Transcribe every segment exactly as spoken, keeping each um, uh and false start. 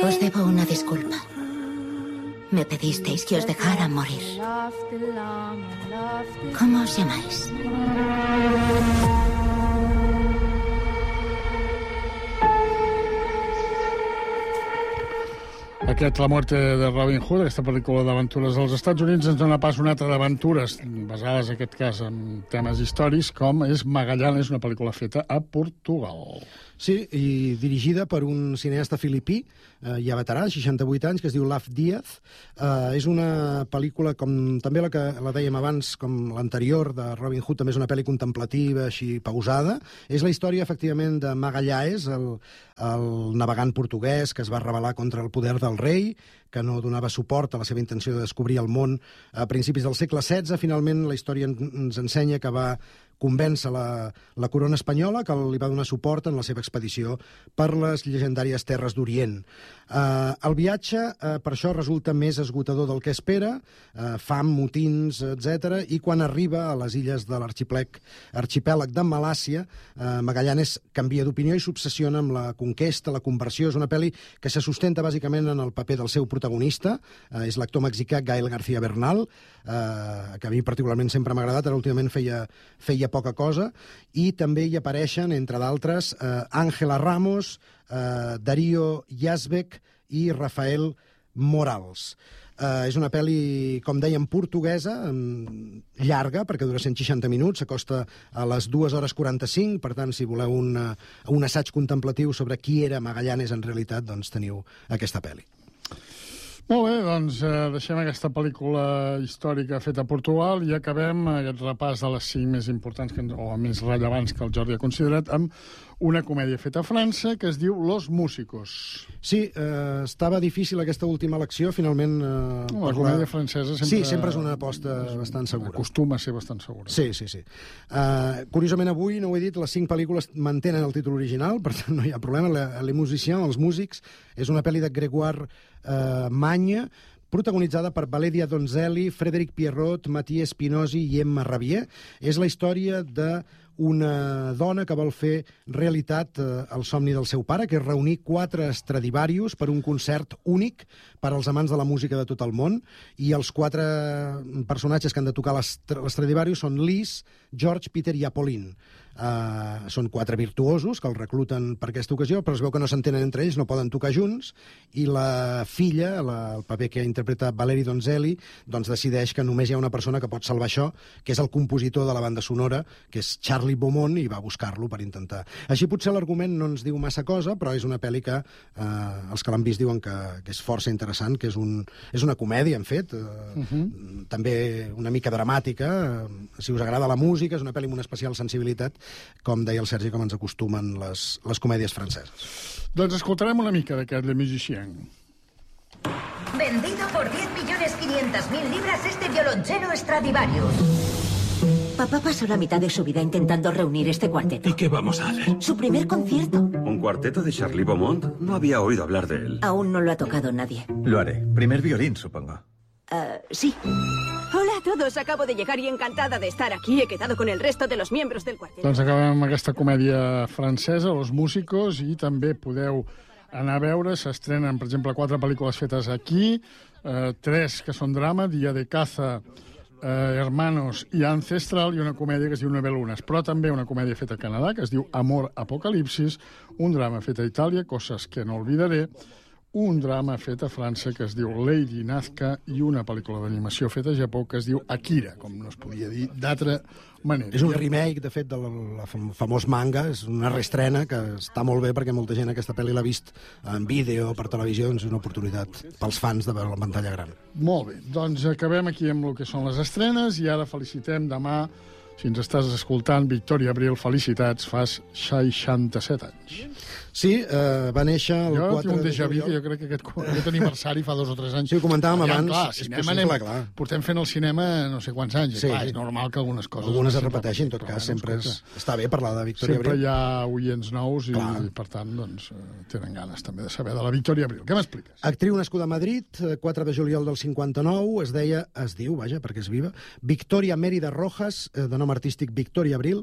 Os debo una disculpa. Me pedisteis que os dejara morir. ¿Cómo os llamáis? Aquest La muerte de Robin Hood, aquesta pel·lícula d'aventures dels Estats Units, ens dona pas una altra d'aventures basades, en aquest cas, en temes històrics, com és Magallanes, una pel·lícula feta a Portugal. Sí, i dirigida per un cineasta filipí, eh, ja veterà, seixanta-vuit anys, que es diu Laf Díaz. Eh, és una pel·lícula, com també la que la dèiem abans, com l'anterior de Robin Hood, també és una pel·li contemplativa, així pausada. És la història, efectivament, de Magallanes, el, el navegant portuguès que es va rebel·lar contra el poder del rei, que no donava suport a la seva intenció de descobrir el món a principis del segle setze. Finalment, la història ens ensenya que va convèncer la, la corona espanyola, que li va donar suport en la seva expedició per les llegendàries terres d'Orient. Uh, el viatge, uh, per això, resulta més esgotador del que espera, uh, fam, motins, etcètera, i quan arriba a les illes de l'arxipèlag arxipèlag de Malàcia, uh, Magallanes canvia d'opinió i s'obsessiona amb la conquesta, la conversió. És una pel·li que se sustenta bàsicament en el paper del seu protagonista, uh, és l'actor mexicà Gael García Bernal, uh, que a mi particularment sempre m'ha agradat, ara últimament feia, feia poca cosa, i també hi apareixen, entre d'altres, uh, Ángela Ramos, uh, Darío Yazbek i Rafael Morals. Uh, és una pel·li, com dèiem, portuguesa, um, llarga, perquè dura cent seixanta minuts, s'acosta a les dues hores quaranta-cinc, per tant, si voleu un, uh, un assaig contemplatiu sobre qui era Magallanes en realitat, doncs teniu aquesta pel·li. Molt bé, doncs eh, deixem aquesta pel·lícula històrica feta a Portugal i acabem aquest repàs de les cinc més importants que, o més rellevants que el Jordi ha considerat amb una comèdia feta a França que es diu Los Músicos. Sí, eh, estava difícil aquesta última elecció, finalment... Eh, no, la comèdia la... francesa sempre... Sí, sempre és una aposta és, bastant segura. Acostuma a ser bastant segura. Sí, sí, sí. Uh, curiosament, avui, no ho he dit, les cinc pel·lícules mantenen el títol original, per tant no hi ha problema. Les musiciens, els músics, és una pel·li de Grégoire uh, Magne, protagonitzada per Valeria Donzelli, Frédéric Pierrot, Mathieu Spinosi i Emma Rabier. És la història de una dona que vol fer realitat eh, el somni del seu pare, que és reunir quatre Stradivarius per un concert únic per als amants de la música de tot el món, i els quatre personatges que han de tocar l'Stradivarius són Lis, George, Peter i Apolline. Uh, són quatre virtuosos que el recluten per aquesta ocasió, però es veu que no s'entenen entre ells, no poden tocar junts, i la filla, la, el paper que interpreta Valérie Donzelli, doncs decideix que només hi ha una persona que pot salvar això, que és el compositor de la banda sonora, que és Charlie Beaumont, i va buscar-lo per intentar. Així potser l'argument no ens diu massa cosa, però és una pel·li que uh, els que l'han vist diuen que, que és força interessant, que és, un, és una comèdia, en fet, uh, uh -huh. també una mica dramàtica, uh, si us agrada la música, és una pel·li amb una especial sensibilitat, com deia el Sergi, com ens acostumen les, les comèdies franceses. Doncs escoltarem una mica d'aquest Le Musicien. Vendido por diez millones quinientas mil libras este violonchelo Stradivarius. Papá pasó la mitad de su vida intentando reunir este cuarteto. ¿Y qué vamos a hacer? Su primer concierto. ¿Un cuarteto de Charlie Beaumont? No había oído hablar de él. Aún no lo ha tocado nadie. Lo haré. Primer violín, supongo. Uh, sí. Hola a todos, acabo de llegar y encantada de estar aquí. He quedado con el resto de los miembros del cuarteto. Doncs acabem amb aquesta comèdia francesa, Los Músicos, i també podeu anar a veure, s'estrenen, per exemple, quatre pel·lícules fetes aquí, eh, tres que són drama, Dia de Caza, eh, Hermanos i Ancestral, i una comèdia que es diu Nueve Lunas, però també una comèdia feta a Canadà, que es diu Amor Apocalipsis, un drama fet a Itàlia, Coses que no olvidaré, un drama fet a França que es diu Lady Nazca i una pel·lícula d'animació feta a Japó que es diu Akira, com no es podia dir d'altra manera. És un remake, de fet, del famós manga, és una reestrena que està molt bé perquè molta gent aquesta pel·li l'ha vist en vídeo, per televisió, doncs és una oportunitat pels fans de veure la pantalla gran. Molt bé, doncs acabem aquí amb el que són les estrenes i ara felicitem demà, si ens estàs escoltant, Victòria Abril, felicitats, fas seixanta-set anys. Sí, eh, va néixer el jo quatre tinc un de déjà vu, juliol. jo crec que aquest, aquest aniversari fa dos o tres anys. Sí, ho comentàvem ja, abans. Clar, és cinema possible, anem, clar. portem fent el cinema no sé quants anys, Sí. i clar, és normal que algunes coses... Algunes es sempre- repeteixin, en tot però, cas, bueno, sempre és, escolta, està bé parlar de Victòria sempre Abril. hi ha oients nous i, Clar. i per tant, doncs, eh, tenen ganes també de saber de la Victòria Abril. Què m'expliques? Actriu nascuda a Madrid, eh, quatre de juliol del cinquanta-nou, es deia, es diu, vaja, perquè és viva, Victòria Mèrida Rojas, eh, de nom artístic Victòria Abril.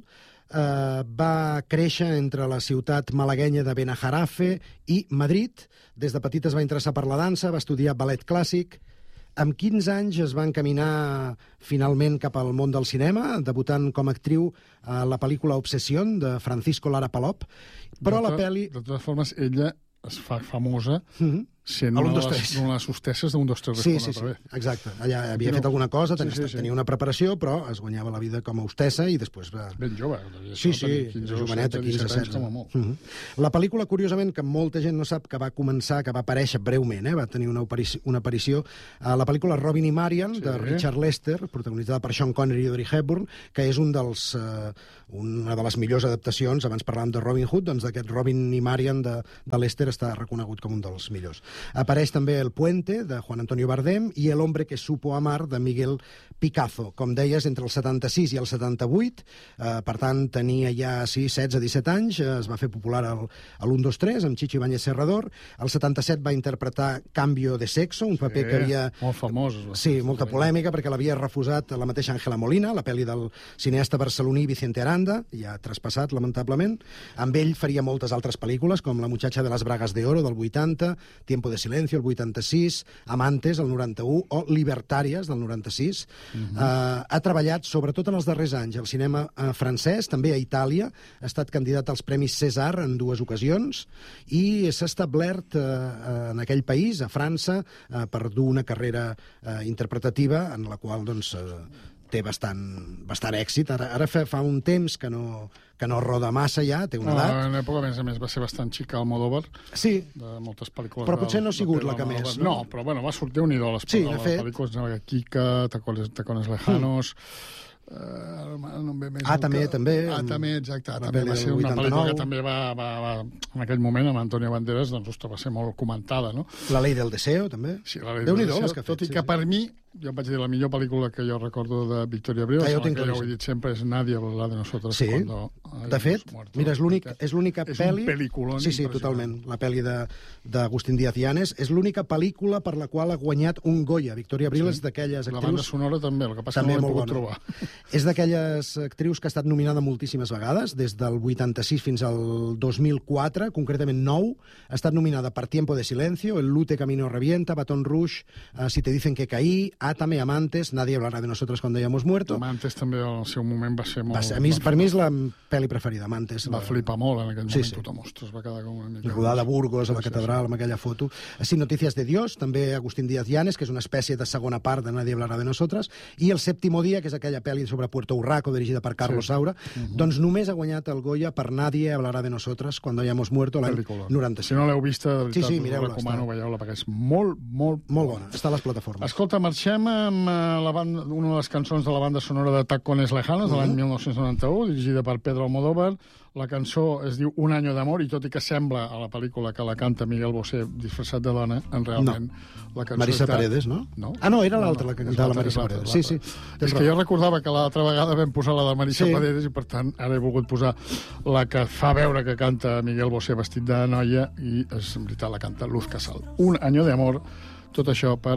eh, va créixer entre la ciutat malaguenya de Benajarafe i Madrid. Des de petit es va interessar per la dansa, va estudiar ballet clàssic. Amb quinze anys es va encaminar finalment cap al món del cinema, debutant com a actriu a la pel·lícula Obsession, de Francisco Lara Palop. Però de la pel·li... De totes formes, ella es fa famosa Mm-hmm. sent A l'un, una, dos, de les, tres. una de les hostesses d'un, dos, tres Sí, restaurants. sí, sí, també. exacte. Allà havia no. fet alguna cosa, Sí, tenia, sí, sí. tenia una preparació, però es guanyava la vida com a hostessa i després va... Ben jove. devia Sí, això, sí, tenir quinze, joveneta, setze, quinze, disset anys setze. com a molt. Mm -hmm. La pel·lícula, curiosament, que molta gent no sap, que va començar, que va aparèixer breument, eh? va tenir una aparició, una aparició a la pel·lícula Robin i Marian, Sí. de Richard Lester, protagonitzada per Sean Connery i Audrey Hepburn, que és un dels, eh, una de les millors adaptacions, abans parlàvem de Robin Hood, doncs d'aquest Robin i Marian de, de Lester està reconegut com un dels millors. Apareix també El Puente, de Juan Antonio Bardem, i El hombre que supo amar, de Miguel Picazo. Com deies, entre el setanta-sis i el setanta-vuit, eh, per tant, tenia ja sí, setze disset anys, eh, es va fer popular al, a l'u, dos, tres, amb Chicho Ibáñez Serrador. El setanta-set va interpretar Cambio de sexo, un paper Sí, que havia... molt famós. es va Sí, fer. molta polèmica, perquè l'havia refusat la mateixa Ángela Molina, la pel·li del cineasta barceloní Vicente Aranda, ja traspassat, lamentablement. Amb ell faria moltes altres pel·lícules, com La muchacha de las bragas de oro, del vuitanta, Tiempo de silencio, el vuitanta-sis, Amantes, el noranta-u, o Libertàries, del noranta-sis. Uh -huh. uh, ha treballat, sobretot en els darrers anys, al cinema uh, francès, també a Itàlia, ha estat candidat als Premis César en dues ocasions, i s'ha establert uh, en aquell país, a França, uh, per dur una carrera uh, interpretativa, en la qual, doncs, uh, té bastant, bastant èxit. Ara, ara fa, fa un temps que no, que no roda massa ja, té una edat. Ah, en època, a més a més, va ser bastant xica Almodóvar, Sí, de moltes pel·lícules. Però potser del- no ha sigut del la que Almodóvar. més, No, no? però bueno, va sortir un idol. Sí, les de fet. pel·lícules, anava Kika, Tacones, Tacones Lejanos... Uh, no em ve més Ah, el també, que- també, Ah, amb també, exacte. la També pel·li va del ser una pel·lícula vuitanta-nou. que també va, va, va, en aquell moment, amb Antonio Banderas, doncs, ostres, va ser molt comentada, no? La ley del deseo, també. Sí, la Déu-n'hi-do, Déu-n'hi-do, les que ha fet, tot i sí, que sí. per mi, jo em vaig dir, la millor pel·lícula que jo recordo de Victoria Abril, Ah, jo ho que tinc ja ho he claríssim. dit sempre, és Nadie hablará de nosotros Sí, cuando de fet, hayamos muerto. mira, és l'únic- Perquè és l'única és pel·li... un pel·lículon Sí, sí, impressionant. totalment. La pel·li de- d'Agustín Díaz Llanes és l'única pel·lícula per la qual ha guanyat un Goya. Victoria Abril és d'aquelles La banda actrius... sonora també, el que passa També que no l'hem molt pogut bona. trobar. És d'aquelles actrius que ha estat nominada moltíssimes vegades, des del vuitanta-sis fins al dos mil quatre, concretament nou. Ha estat nominada per Tiempo de silencio, El Lute Camino Revienta, Baton Rouge, uh, Si te dicen que caí, Átame, Amantes, Nadie hablará de nosotros cuando hayamos muerto. Amantes també al seu moment va ser molt... Va ser, a mi, per mi és la pel·li preferida, Amantes. Va la... flipar molt en aquell moment, Sí, sí. tothom, ostres, va quedar com una mica... rodada a Burgos, a la Sí, sí, catedral, amb aquella foto. Sin Noticias de Dios, també Agustín Díaz Llanes, que és una espècie de segona part de Nadie hablará de nosotras, i El sèptimo dia, que és aquella pel·li sobre Puerto Urraco, dirigida per Carlos Sí. Saura, doncs només ha guanyat el Goya per Nadie hablará de nosotras cuando hayamos muerto l'any Pel·lícula. noranta-sis. Si no l'heu vista, de veritat, Sí, sí, us mireu-la, ho recomano, està. veieu-la, perquè és molt, molt, Molt bona, està a les plataformes. Escolta, marxem amb eh, la banda, una de les cançons de la banda sonora de Tacones Lejanos, de l'any mil nou-cents noranta-u, dirigida per Pedro Almodóvar. La cançó es diu Un año d'amor, i tot i que sembla a la pel·lícula que la canta Miguel Bosé disfressat de dona, en realment la cançó Marisa està... Paredes, no? No? Ah, no, era l'altra la que és cantava la l'altra, Marisa és l'altra, Paredes. Sí, és sí. l'altra. tens És que raó. jo recordava que l'altra vegada vam posar la de Marisa Sí. Paredes i, per tant, ara he volgut posar la que fa veure que canta Miguel Bosé vestit de noia i, és veritat, la canta Luz Casal. Un año d'amor, tot això per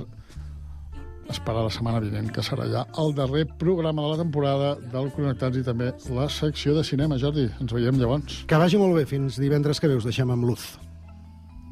esperar la setmana vinent, que serà ja el darrer programa de la temporada del Connectats i també la secció de cinema. Jordi, ens veiem llavors. Que vagi molt bé. Fins divendres que ve us deixem amb Luz.